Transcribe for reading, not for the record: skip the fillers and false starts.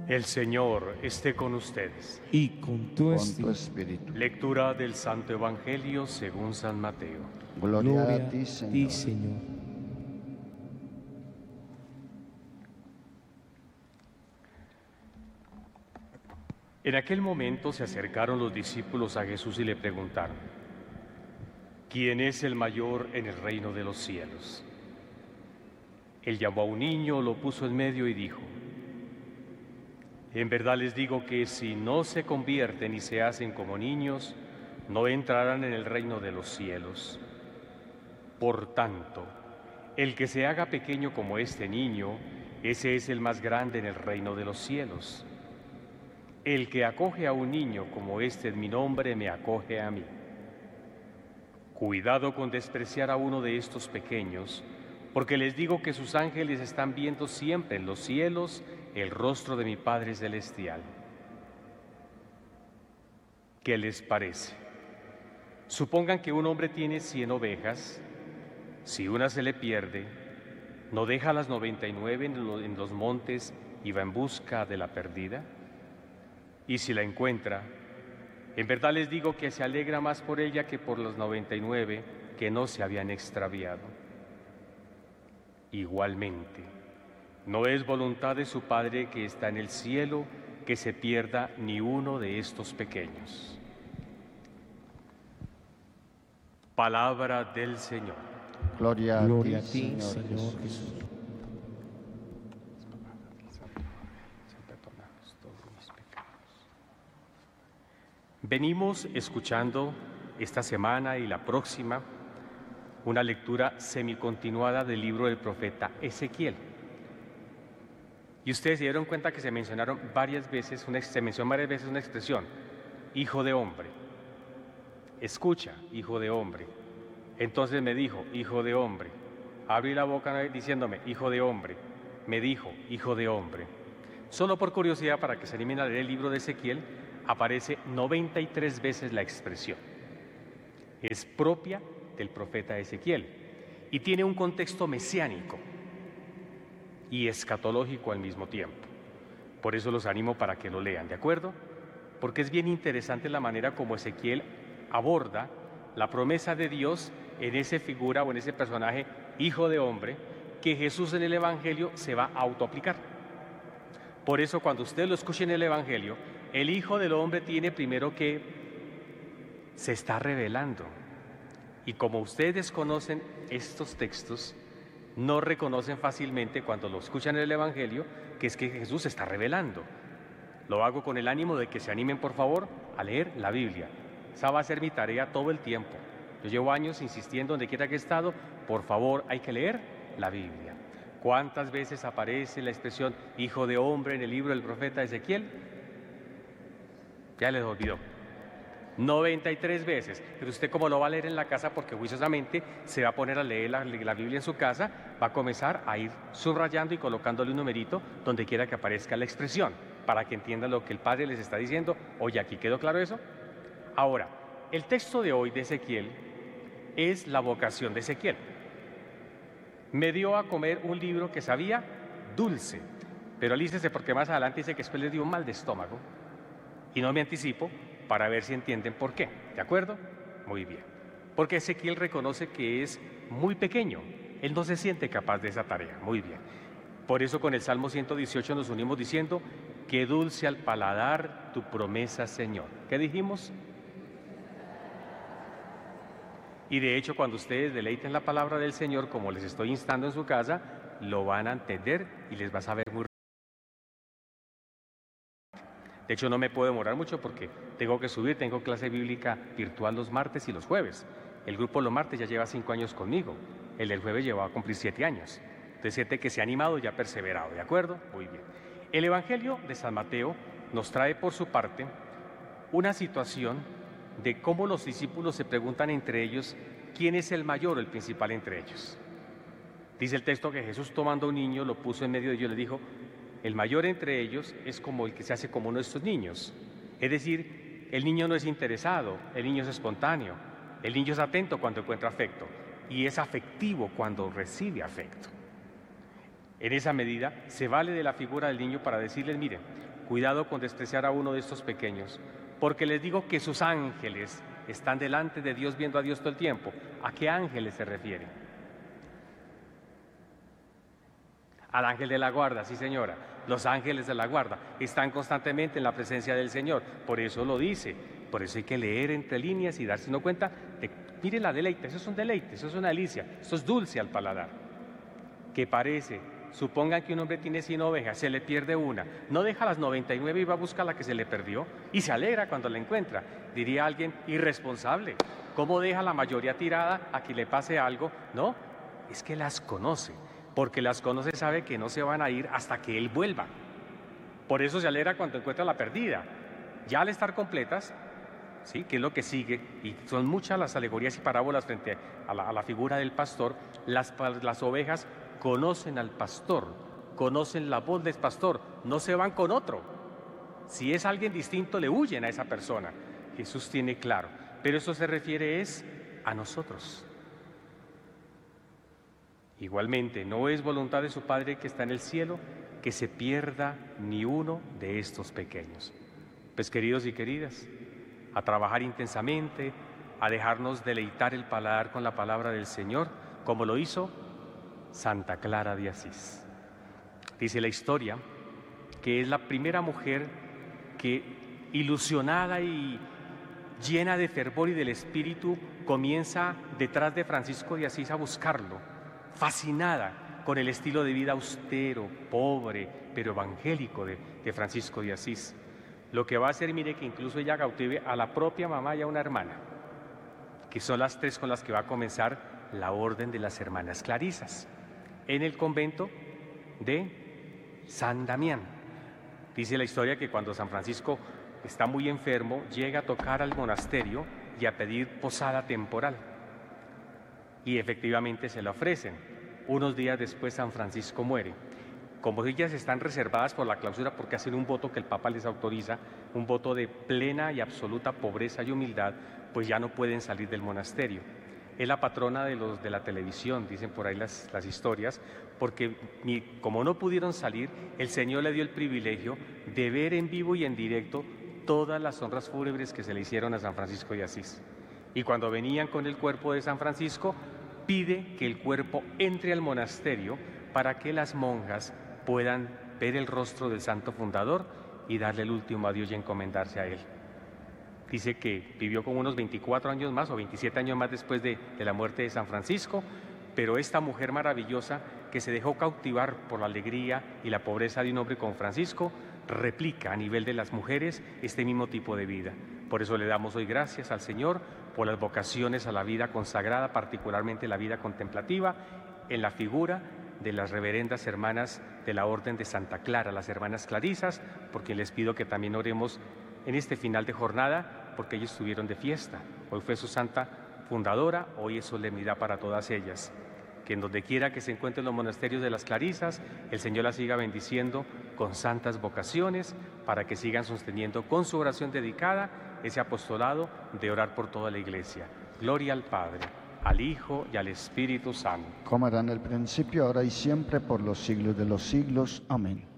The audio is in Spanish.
El Señor esté con ustedes. Y con tu espíritu. Lectura del Santo Evangelio según San Mateo. Gloria a ti, Señor. Señor. En aquel momento se acercaron los discípulos a Jesús y le preguntaron: ¿quién es el mayor en el reino de los cielos? Él llamó a un niño, lo puso en medio y dijo: en verdad les digo que si no se convierten y se hacen como niños, no entrarán en el reino de los cielos. Por tanto, el que se haga pequeño como este niño, ese es el más grande en el reino de los cielos. El que acoge a un niño como este en mi nombre, me acoge a mí. Cuidado con despreciar a uno de estos pequeños, porque les digo que sus ángeles están viendo siempre en los cielos el rostro de mi Padre Celestial. ¿Qué les parece? Supongan que un hombre tiene 100 ovejas. Si una se le pierde, ¿no deja las 99 en los montes y va en busca de la perdida? Y si la encuentra, en verdad les digo que se alegra más por ella que por las 99 que no se habían extraviado. Igualmente, no es voluntad de su Padre que está en el cielo que se pierda ni uno de estos pequeños. Palabra del Señor. Gloria a ti, Señor Jesús. Venimos escuchando esta semana y la próxima una lectura semicontinuada del libro del profeta Ezequiel. Y ustedes se dieron cuenta que se mencionó varias veces una expresión: hijo de hombre. Escucha, hijo de hombre. Entonces me dijo: hijo de hombre. Abrí la boca diciéndome: hijo de hombre. Me dijo: hijo de hombre. Solo por curiosidad, para que se animen a leer el libro de Ezequiel, aparece 93 veces la expresión. Es propia del profeta Ezequiel y tiene un contexto mesiánico y escatológico al mismo tiempo. Por eso los animo para que lo lean, ¿de acuerdo? Porque es bien interesante la manera como Ezequiel aborda la promesa de Dios en esa figura o en ese personaje, hijo de hombre, que Jesús en el Evangelio se va a autoaplicar. Por eso, cuando ustedes lo escuchen en el Evangelio, el Hijo del Hombre tiene primero que se está revelando. Y como ustedes conocen estos textos, no reconocen fácilmente cuando lo escuchan en el Evangelio que es que Jesús se está revelando. Lo hago con el ánimo de que se animen, por favor, a leer la Biblia. Esa va a ser mi tarea todo el tiempo. Yo llevo años insistiendo donde quiera que he estado: por favor, hay que leer la Biblia. ¿Cuántas veces aparece la expresión hijo de hombre en el libro del profeta Ezequiel? Ya les olvidó. 93 veces. Pero usted, como lo va a leer en la casa, porque juiciosamente se va a poner a leer la Biblia en su casa, va a comenzar a ir subrayando y colocándole un numerito donde quiera que aparezca la expresión, para que entiendan lo que el Padre les está diciendo. Oye, ¿aquí quedó claro eso? Ahora, el texto de hoy de Ezequiel es la vocación de Ezequiel. Me dio a comer un libro que sabía dulce, pero alístese porque más adelante dice que después le dio un mal de estómago. Y no me anticipo para ver si entienden por qué, ¿de acuerdo? Muy bien. Porque Ezequiel reconoce que es muy pequeño, él no se siente capaz de esa tarea. Muy bien. Por eso con el Salmo 118 nos unimos diciendo: qué dulce al paladar tu promesa, Señor. ¿Qué dijimos? Y de hecho, cuando ustedes deleiten la palabra del Señor, como les estoy instando en su casa, lo van a entender y les va a saber muy. De hecho, no me puedo demorar mucho porque tengo que subir, tengo clase bíblica virtual los martes y los jueves. El grupo los martes ya lleva 5 años conmigo, el del jueves lleva a cumplir 7 años. Entonces, siente que se ha animado y ha perseverado, ¿de acuerdo? Muy bien. El Evangelio de San Mateo nos trae por su parte una situación de cómo los discípulos se preguntan entre ellos quién es el mayor o el principal entre ellos. Dice el texto que Jesús, tomando a un niño, lo puso en medio de ellos y le dijo: el mayor entre ellos es como el que se hace como uno de estos niños. Es decir, el niño no es interesado, el niño es espontáneo, el niño es atento cuando encuentra afecto y es afectivo cuando recibe afecto. En esa medida, se vale de la figura del niño para decirles, miren, cuidado con despreciar a uno de estos pequeños, porque les digo que sus ángeles están delante de Dios viendo a Dios todo el tiempo. ¿A qué ángeles se refiere? Al ángel de la guarda, sí señora. Los ángeles de la guarda están constantemente en la presencia del Señor, por eso lo dice. Por eso hay que leer entre líneas y darse uno cuenta de, mire la deleite, eso es un deleite, eso es una delicia, eso es dulce al paladar. ¿Qué parece? Supongan que un hombre tiene 100 ovejas, se le pierde una, no deja las 99 y va a buscar la que se le perdió y se alegra cuando la encuentra. Diría alguien, irresponsable, ¿cómo deja la mayoría tirada a que le pase algo? No, es que las conoce, porque las conoce, sabe que no se van a ir hasta que él vuelva. Por eso se alegra cuando encuentra la perdida. Ya al estar completas, ¿sí? Que es lo que sigue, y son muchas las alegorías y parábolas frente a la figura del pastor. Las ovejas conocen al pastor, conocen la voz del pastor, no se van con otro. Si es alguien distinto, le huyen a esa persona. Jesús tiene claro, pero eso se refiere es a nosotros. Igualmente, no es voluntad de su Padre que está en el cielo que se pierda ni uno de estos pequeños. Pues queridos y queridas, a trabajar intensamente, a dejarnos deleitar el paladar con la palabra del Señor, como lo hizo Santa Clara de Asís. Dice la historia que es la primera mujer que, ilusionada y llena de fervor y del espíritu, comienza detrás de Francisco de Asís a buscarlo, fascinada con el estilo de vida austero, pobre, pero evangélico de Francisco de Asís. Lo que va a hacer, mire, que incluso ella cautive a la propia mamá y a una hermana, que son las tres con las que va a comenzar la orden de las hermanas clarisas, en el convento de San Damián. Dice la historia que cuando San Francisco está muy enfermo, llega a tocar al monasterio y a pedir posada temporal. Y efectivamente se la ofrecen. Unos días después San Francisco muere. Como ellas están reservadas por la clausura porque hacen un voto que el Papa les autoriza, un voto de plena y absoluta pobreza y humildad, pues ya no pueden salir del monasterio. Es la patrona de la televisión, dicen por ahí las historias, porque como no pudieron salir, el Señor le dio el privilegio de ver en vivo y en directo todas las honras fúnebres que se le hicieron a San Francisco de Asís. Y cuando venían con el cuerpo de San Francisco, pide que el cuerpo entre al monasterio para que las monjas puedan ver el rostro del santo fundador y darle el último adiós y encomendarse a él. Dice que vivió como unos 24 años más o 27 años más después de la muerte de San Francisco, pero esta mujer maravillosa que se dejó cautivar por la alegría y la pobreza de un hombre como Francisco, replica a nivel de las mujeres este mismo tipo de vida. Por eso le damos hoy gracias al Señor por las vocaciones a la vida consagrada, particularmente la vida contemplativa, en la figura de las reverendas hermanas de la Orden de Santa Clara, las hermanas clarisas, porque les pido que también oremos en este final de jornada, porque ellos estuvieron de fiesta. Hoy fue su santa fundadora, hoy es solemnidad para todas ellas. Que en donde quiera que se encuentren los monasterios de las clarisas, el Señor las siga bendiciendo con santas vocaciones, para que sigan sosteniendo con su oración dedicada ese apostolado de orar por toda la Iglesia. Gloria al Padre, al Hijo y al Espíritu Santo. Como era en el principio, ahora y siempre, por los siglos de los siglos. Amén.